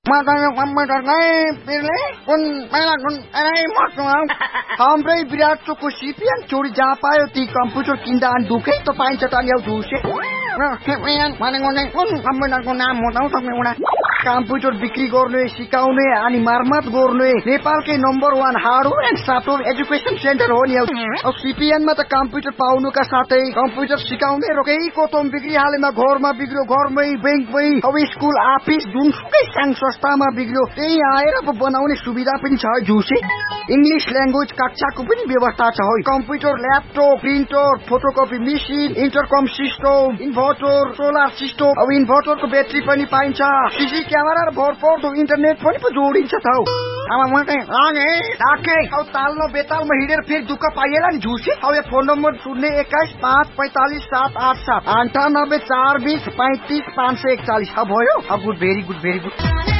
Matanya komputer kai pirle kun pela kun ai motno हाम्रै विराट चोकको CPN चोरी जहाँ पायो ती कम्प्युटर किन्दा अनि दुखै त पाइन्छ त ल्याउ धुसे भनेको नै कुन कम्प्युटरको नाम हो त तपाईँ कम्प्युटर बिक्री गर्ने सिकाउने अनि मर्मत गर्ने नेपालकै number 1 hardware and software education centre हो नि अब सिपिएनमा त कम्प्युटर पाउनुका साथै कम्प्युटर सिकाउने रोकेको तोम बिक्री हालेमा घरमा बिग्रियो घरमै बैंकमै अब स्कुल अफिस जुनसुकै साङ संस्थामा बिग्रियो त्यही आएर बनाउने सुविधा पनि छ जुसे इंग्लिश ल्याङ्ग्वेज कक्षाको पनि व्यवस्था छ हो computer laptop printer photocopy machine इन्टरकम system inverter solar system अब इन्भर्टरको ब्याट्री पनि पाइन्छ सीसी क्यामेरा र भरपर्दो इन्टरनेट पनि जोडिन्छ त अब म चाहिँ लागे राखे अब तालमा बेतालमा हिँडेर फेरि दुःख पाइएला नि झुसे अब यो फोन नम्बर 021-545-787 98 420 35 541 अब भयो अब गुड भेरी गुड